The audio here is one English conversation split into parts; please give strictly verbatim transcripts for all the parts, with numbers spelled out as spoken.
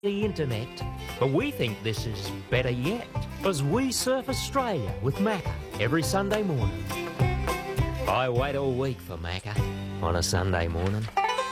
the internet, but we think this is better yet, as we surf Australia with Macca every Sunday morning. I wait all week for Macca on a Sunday morning.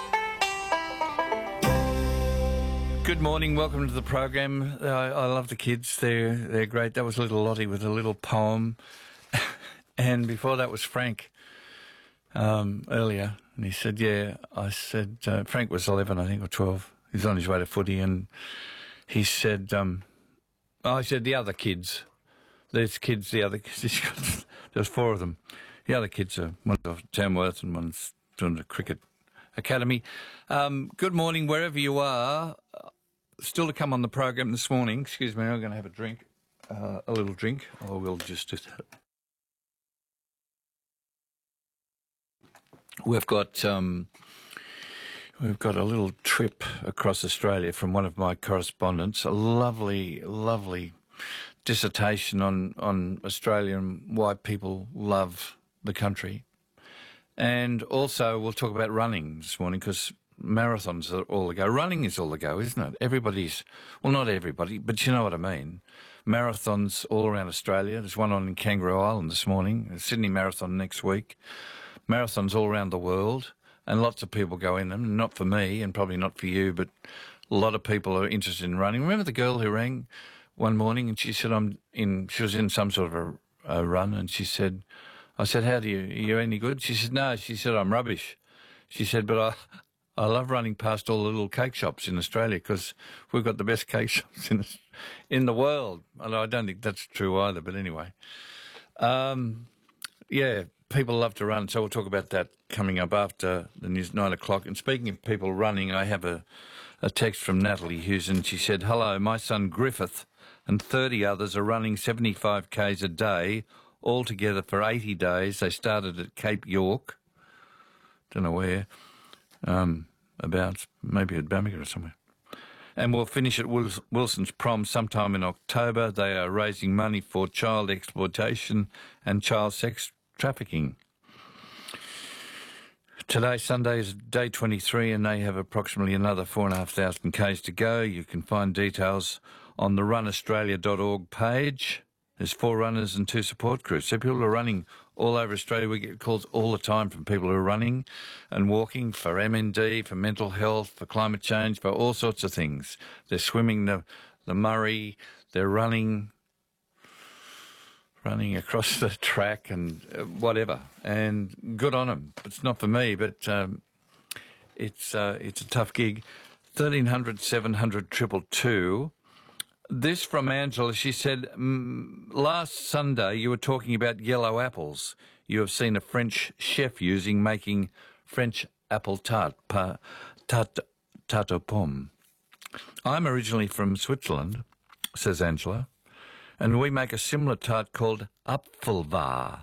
Good morning, welcome to the program. Uh, I love the kids, they're, they're great. That was little Lottie with a little poem. And before that was Frank um, earlier, and he said, yeah, I said, uh, Frank was eleven, I think, or twelve. He's on his way to footy, and he said, um, oh, I said, the other kids. There's kids, the other kids. There's four of them. The other kids are, one's off Tamworth and one's doing the cricket academy. Um, good morning, wherever you are. Still to come on the program this morning. Excuse me, I'm going to have a drink, uh, a little drink, or we'll just do that. We've got... Um, We've got a little trip across Australia from one of my correspondents, a lovely, lovely dissertation on, on Australia and why people love the country. And also we'll talk about running this morning because marathons are all the go. Running is all the go, isn't it? Everybody's, well, not everybody, but you know what I mean. Marathons all around Australia. There's one on in Kangaroo Island this morning, the Sydney Marathon next week. Marathons all around the world. And lots of people go in them, not for me and probably not for you, but a lot of people are interested in running. Remember the girl who rang one morning and she said, I'm in, she was in some sort of a, a run, and she said, I said, how do you, are you any good? She said, no, she said, I'm rubbish. She said, but I, I love running past all the little cake shops in Australia because we've got the best cake shops in, in the world. Although I don't think that's true either, but anyway. Um, yeah. People love to run, so we'll talk about that coming up after the news, nine o'clock. And speaking of people running, I have a, a text from Natalie Hughes, and she said, hello, my son Griffith and thirty others are running seventy-five kays a day, all together for eighty days. They started at Cape York, don't know where, um, about maybe at Bamaga or somewhere. And we'll finish at Wilson's Prom sometime in October. They are raising money for child exploitation and child sex trafficking. Today, Sunday, is day twenty-three, and they have approximately another four and a half thousand kays to go. You can find details on the run australia dot org page. There's four runners and two support crews. So people are running all over Australia. We get calls all the time from people who are running and walking for M N D, for mental health, for climate change, for all sorts of things. They're swimming the, the Murray, they're running... running across the track and uh, whatever, and good on them. It's not for me, but um, it's uh, it's a tough gig. thirteen hundred, seven hundred, two two two. This from Angela. She said, mm, last Sunday you were talking about yellow apples. You have seen a French chef using making French apple tart, pa, tart, tarte aux pommes. I'm originally from Switzerland, says Angela. And we make a similar tart called Apfelwehr.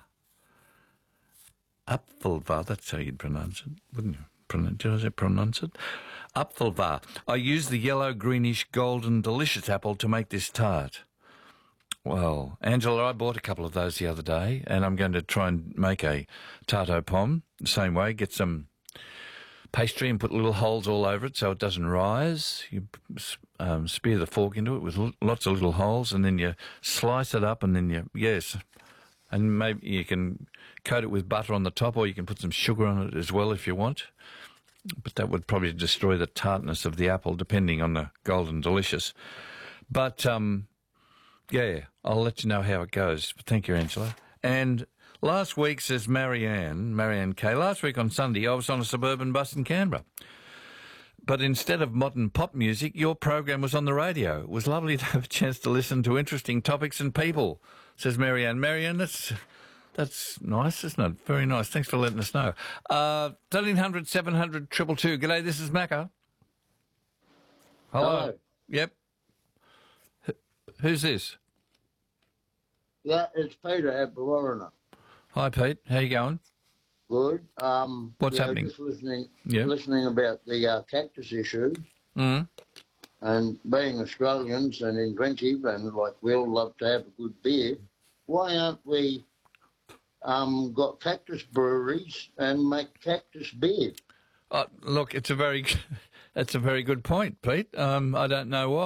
Apfelwehr, that's how you'd pronounce it, wouldn't you? Pronounce, did I say pronounce it? Apfelwehr. I use the yellow, greenish, golden, delicious apple to make this tart. Well, Angela, I bought a couple of those the other day, and I'm going to try and make a tarte aux pommes the same way. Get some pastry and put little holes all over it so it doesn't rise. You um, spear the fork into it with l- lots of little holes, and then you slice it up, and then you, yes, and maybe you can coat it with butter on the top, or you can put some sugar on it as well if you want. But that would probably destroy the tartness of the apple, depending on the golden delicious. But, um, yeah, I'll let you know how it goes. Thank you, Angela. And last week, says Marianne, Marianne K, last week on Sunday I was on a suburban bus in Canberra. But instead of modern pop music, your program was on the radio. It was lovely to have a chance to listen to interesting topics and people, says Marianne. Marianne, that's, that's nice, isn't it? Very nice. Thanks for letting us know. Uh, thirteen hundred, seven hundred, two two two. G'day, this is Macca. Hello. Hello. Yep. H- who's this? Yeah, it's Peter at Bawarrina. Hi, Pete. How you going? Good. Um, What's yeah, happening? Just listening, Yeah. listening about the uh, cactus issue, Mm. and being Australians and inventive, and like we all love to have a good beer. Why aren't we um, got cactus breweries and make cactus beer? Uh, look, it's a very, it's a very good point, Pete. Um, I don't know why.